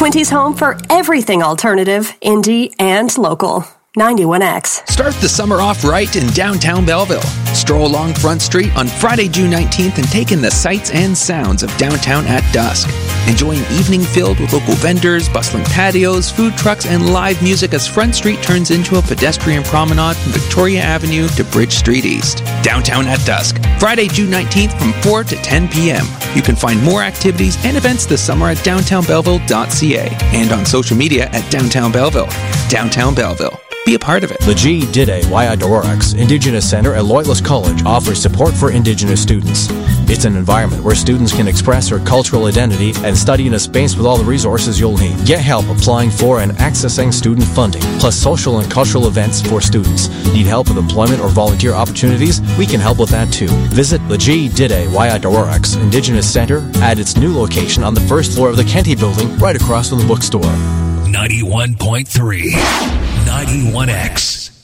Quinty's home for everything alternative, indie, and local. 91X. Start the summer off right in downtown Belleville. Stroll along Front Street on Friday, June 19th and take in the sights and sounds of downtown at dusk. Enjoy an evening filled with local vendors, bustling patios, food trucks, and live music as Front Street turns into a pedestrian promenade from Victoria Avenue to Bridge Street East. Downtown at dusk. Friday, June 19th from 4 to 10 p.m. You can find more activities and events this summer at downtownbelleville.ca and on social media at Downtown Belleville. Downtown Belleville. Be a part of it. The G. Dide Waiadorix Indigenous Centre at Loyalist College offers support for Indigenous students. It's an environment where students can express their cultural identity and study in a space with all the resources you'll need. Get help applying for and accessing student funding, plus social and cultural events for students. Need help with employment or volunteer opportunities? We can help with that too. Visit the G. Dide Waiadorix Indigenous Centre at its new location on the first floor of the Kenty Building, right across from the bookstore. 91.3 91X.